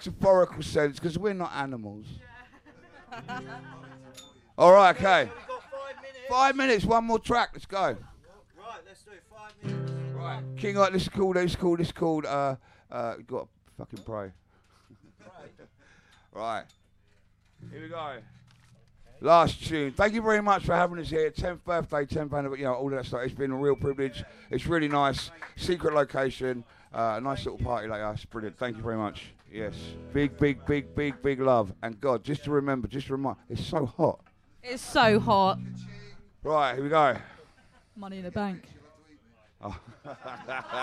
metaphorical sense because we're not animals. All right, okay. We've got 5 minutes. 5 minutes, one more track. Let's go. Right, let's do it. 5 minutes. Right, King, this is called. Got to fucking pray. Right, here we go. Last tune. Thank you very much for having us here. 10th birthday, 10th anniversary, all that stuff. It's been a real privilege. It's really nice. Secret location. Nice little party like us. Brilliant. Thank you very much. Yes. Big love. And God, just to remind, it's so hot. It's so hot. Right, here we go. Money in the bank. Oh.